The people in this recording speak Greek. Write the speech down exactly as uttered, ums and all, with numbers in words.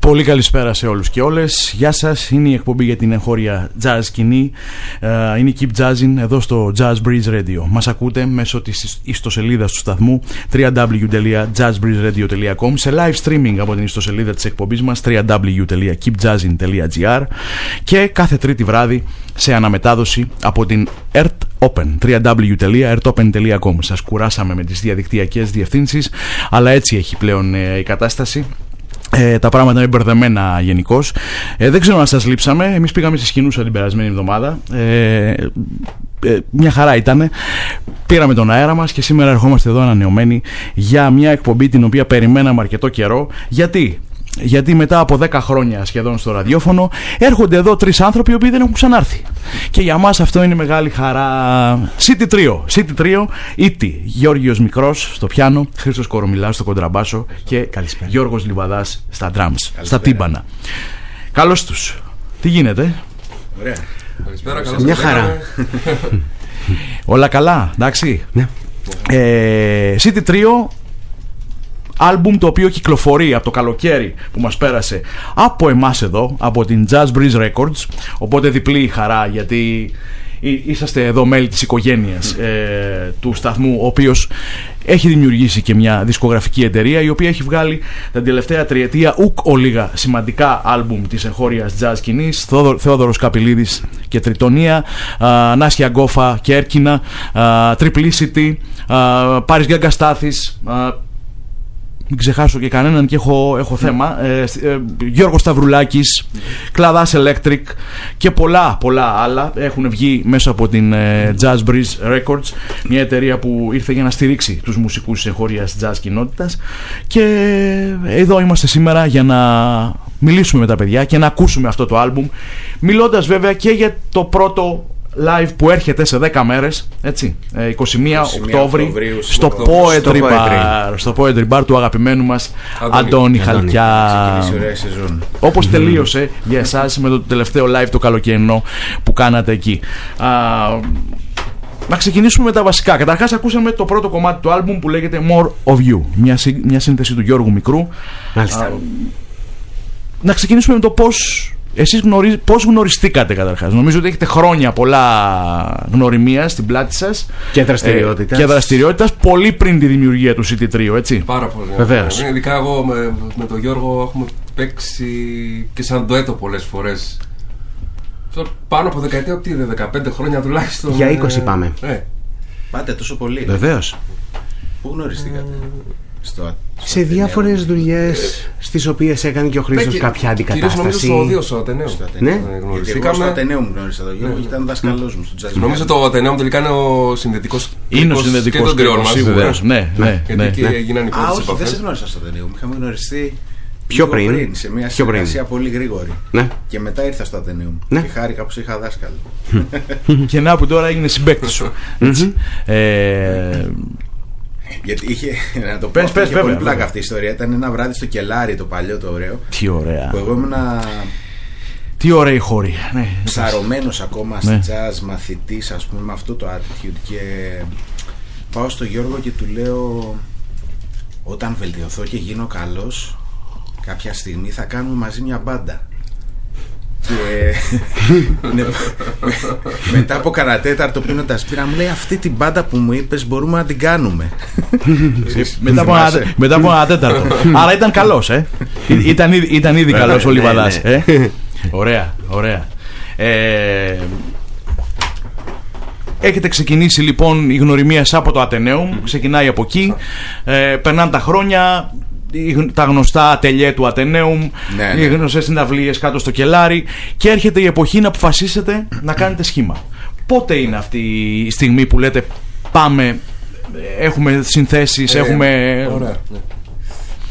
Πολύ καλησπέρα σε όλους και όλες. Γεια σας, είναι η εκπομπή για την εγχώρια jazz σκηνή. uh, Είναι η Keep Jazzin εδώ στο Jazz Breeze Radio. Μας ακούτε μέσω της ιστοσελίδας του σταθμού double-u double-u double-u τελεία jazz breeze radio τελεία com, σε live streaming από την ιστοσελίδα της εκπομπής μας double-u double-u double-u τελεία keep jazzin τελεία gr και κάθε τρίτη βράδυ σε αναμετάδοση από την Earth Open, double-u double-u double-u τελεία earth open τελεία com. Σας κουράσαμε με τις διαδικτυακές διευθύνσεις, αλλά έτσι έχει πλέον ε, η κατάσταση. Ε, τα πράγματα είναι μπερδεμένα γενικώς. Ε, δεν ξέρω αν σας λείψαμε. Εμείς πήγαμε στη Σκηνούσα την περασμένη εβδομάδα. Ε, ε, μια χαρά ήταν. Πήραμε τον αέρα μας και σήμερα ερχόμαστε εδώ ανανεωμένοι για μια εκπομπή την οποία περιμέναμε αρκετό καιρό. Γιατί? Γιατί μετά από δέκα χρόνια σχεδόν στο ραδιόφωνο έρχονται εδώ τρεις άνθρωποι οι οποίοι δεν έχουν ξανάρθει. Και για μας αυτό είναι μεγάλη χαρά. City Trio, City Trio, Ήτη, Γιώργος Μικρός στο πιάνο, Χρήστος Κορομιλάς στο κοντραμπάσο και καλησπέρα. Γιώργος Λιβαδάς στα drums, καλησπέρα. Στα τύμπανα. Καλώς τους. Τι γίνεται? Ωραία. Καλησπέρα, καλώς μια χαρά. Όλα καλά, εντάξει. Ναι. ε, City Trio, άλμπουμ το οποίο κυκλοφορεί από το καλοκαίρι που μας πέρασε από εμάς εδώ, από την Jazz Breeze Records. Οπότε διπλή η χαρά, γιατί είσαστε εδώ μέλη της οικογένειας ε, του σταθμού, ο οποίος έχει δημιουργήσει και μια δισκογραφική εταιρεία η οποία έχει βγάλει τα τελευταία τριετία ουκ ολίγα σημαντικά άλμπουμ της εγχώριας jazz σκηνής. Θεόδωρος Καπηλίδης και Τριτονία, α, Νάσια Γκόφα και Έρκινα, α, Triplicity, α, Πάρης Γκαγκαστάθης, α, μην ξεχάσω και κανέναν και έχω, έχω θέμα. ε, ε, Γιώργος Σταυρουλάκης, Κλαδάς Electric και πολλά πολλά άλλα έχουν βγει μέσα από την ε, Jazz Breeze Records, μια εταιρεία που ήρθε για να στηρίξει τους μουσικούς της εγχώριας jazz κοινότητας. Και εδώ είμαστε σήμερα για να μιλήσουμε με τα παιδιά και να ακούσουμε αυτό το άλμπουμ, μιλώντας βέβαια και για το πρώτο live που έρχεται σε δέκα μέρες, έτσι, είκοσι μία Οκτώβρη στο Poetry Bar, στο Poetry Bar του αγαπημένου μας Αντώνη Χαλκιά. Όπως τελείωσε για εσάς με το τελευταίο live το καλοκαιρινό που κάνατε εκεί. Α, να ξεκινήσουμε με τα βασικά. Καταρχάς ακούσαμε το πρώτο κομμάτι του άλμπουμ που λέγεται More of You, μια, μια σύνθεση του Γιώργου Μικρού. Μάλιστα. Α, να ξεκινήσουμε με το πώς εσείς γνωρι... πώς γνωριστήκατε καταρχάς. Νομίζω ότι έχετε χρόνια πολλά γνωριμία στην πλάτη σας και δραστηριότητας. Ε, και δραστηριότητας πολύ πριν τη δημιουργία του City Trio, έτσι. Πάρα πολύ. Βεβαίως. Ναι. Ειδικά εγώ με, με τον Γιώργο έχουμε παίξει και σαν ντουέτο πολλές φορές. Πάνω από δεκαετία, τι είναι, δεκαπέντε χρόνια τουλάχιστον. Για είκοσι πάμε. Ε. Πάτε τόσο πολύ. Βεβαίως. Πού γνωριστήκατε? Στο, σε διάφορες δουλειές στις οποίες έκανε και ο Χρήστος ναι, κάποια αντικατάσταση. Κυρίως νομίζω στο Οδείο, στο Ατενέου. Ναι. Εγώ στο Ατενέου μου γνώρισα τον Γιώργο, ήταν δάσκαλός μου στο τζαζ. Νομίζω το Ατενέου τελικά είναι ο συνδετικός. Είναι ο συνδετικός και τον σίγουρα. Ναι, ναι. Γιατί εκεί έγιναν οι πρώτες επαφές. Α, όχι, δεν σε γνώρισα στο Ατενέου. Είχαμε γνωριστεί πιο πριν, σε μια συνεργασία πολύ γρήγορη. Και μετά ήρθα στο Ατενέου. Και χάρηκα πως είχα δάσκαλο. Και να που τώρα έγινε συμπαίκτης σου. Γιατί είχε, να το πω, πες, πες, είχε πολύ πλάκα αυτή η ιστορία. Ήταν ένα βράδυ στο Κελάρι, το παλιό, το ωραίο. Τι ωραία. Που εγώ ήμουνα. Τι ωραίοι χώροι. Ναι. Ψαρωμένος ακόμα ναι. στη jazz, μαθητής, ας πούμε, με αυτό το attitude. Και πάω στο Γιώργο και του λέω: όταν βελτιωθώ και γίνω καλός, κάποια στιγμή θα κάνουμε μαζί μια μπάντα. Και ναι, μετά από κανένα τέταρτο πίνοντας πήρα, μου λέει: αυτή την μπάντα που μου είπες μπορούμε να την κάνουμε. μετά, από ένα, μετά από ένα τέταρτο. Άρα ήταν καλός, ε? Ήταν, ήταν ήδη καλός ο Λιβαδάς, ε? Ωραία, ωραία. ε, Έχετε ξεκινήσει λοιπόν η γνωριμία από το Ατενέουμ. Ξεκινάει από εκεί, ε, περνάνε τα χρόνια, τα γνωστά ατελιέ του Ατενέουμ, ναι, ναι. οι γνωστές συναυλίες κάτω στο Κελάρι, και έρχεται η εποχή να αποφασίσετε να κάνετε σχήμα. Πότε είναι αυτή η στιγμή που λέτε πάμε, έχουμε συνθέσεις, ε, έχουμε... Ωραία, ναι.